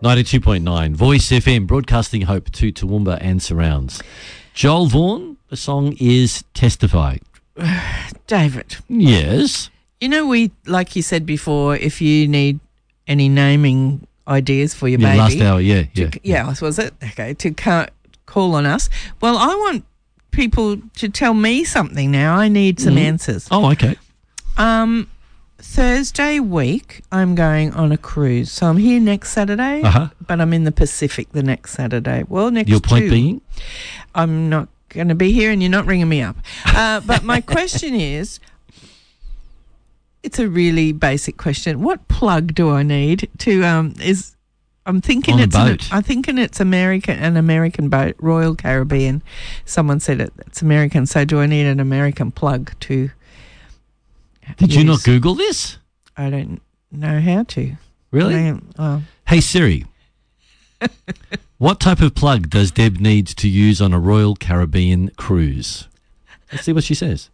92.9 Voice FM, broadcasting hope to Toowoomba and surrounds. Joel Vaughan, the song is Testify. David. Yes. You know, like you said before, if you need any naming ideas for your baby. Last hour, yeah. Was it? Okay, to call on us. Well, I want people to tell me something now. I need some answers. Oh, okay. Thursday week, I'm going on a cruise. So I'm here next Saturday, but I'm in the Pacific the next Saturday. Well, Your point being? I'm not going to be here and you're not ringing me up. But my question is, it's a really basic question. What plug do I need to, I'm thinking on a boat. It's an American boat, Royal Caribbean. Someone said it's American, so do I need an American plug to Did you not Google this? I don't know how to. Really? Hey Siri, what type of plug does Deb need to use on a Royal Caribbean cruise? Let's see what she says.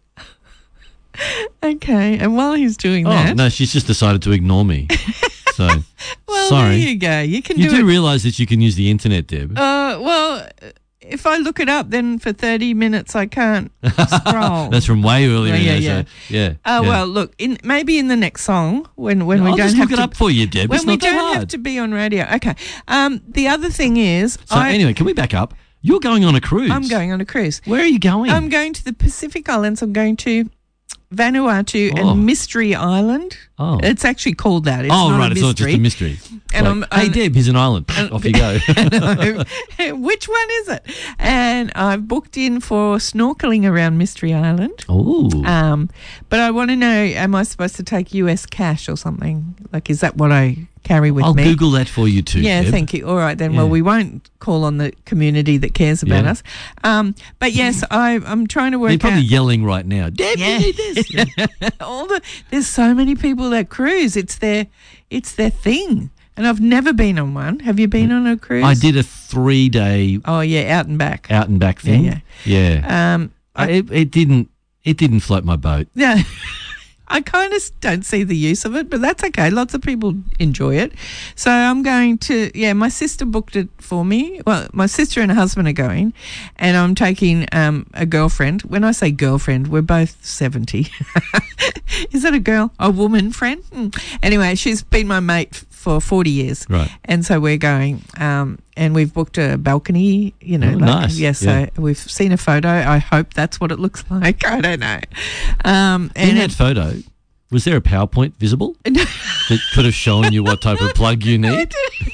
Okay, and while he's doing that... Oh, no, she's just decided to ignore me. So, well, sorry. There you go. You do realise that you can use the internet, Deb. Well, if I look it up, then for 30 minutes I can't scroll. That's from way earlier. Yeah. Well, look, maybe in the next song when we don't just have look it up for you, Deb. When we don't have to be on radio. Okay. The other thing is, anyway, can we back up? You're going on a cruise. I'm going on a cruise. Where are you going? I'm going to the Pacific Islands. I'm going to Vanuatu and Mystery Island. Oh. It's actually called that. It's not right. It's not just a mystery. And hey, Deb, here's an island. Off you go. Which one is it? And I've booked in for snorkeling around Mystery Island. Oh. But I want to know, am I supposed to take US cash or something? Like, is that what I carry with me? I'll Google that for you too, Yeah, Deb. thank you. All right, then. Yeah. Well, we won't call on the community that cares about us. But yes, I'm trying to work out. They're probably yelling right now, Deb, you need this. There's so many people that cruise. It's their thing. And I've never been on one. Have you been on a cruise? I did a 3-day. Oh yeah, out and back thing. Yeah. It didn't float my boat. Yeah. I kind of don't see the use of it, but that's okay. Lots of people enjoy it. So I'm going to, my sister booked it for me. Well, my sister and her husband are going, and I'm taking a girlfriend. When I say girlfriend, we're both 70. Is that a girl? A woman friend? Anyway, she's been my mate for 40 years. Right. And so we're going, and we've booked a balcony, nice. Yes, so we've seen a photo. I hope that's what it looks like. I don't know. In that photo, was there a PowerPoint visible that could have shown you what type of plug you need?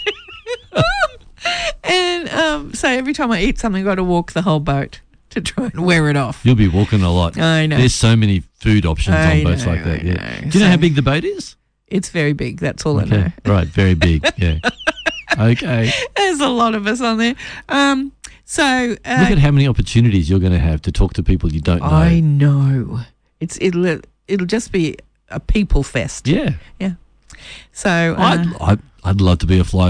And so every time I eat something, I've got to walk the whole boat to try and wear it off. You'll be walking a lot. I know. There's so many food options on boats like that. Yeah. Do you know how big the boat is? It's very big. That's all I know. Right, very big. Yeah. Okay. There's a lot of us on there. So look at how many opportunities you're going to have to talk to people you don't know. I know. It'll just be a people fest. Yeah. Yeah. So I'd love to be a fly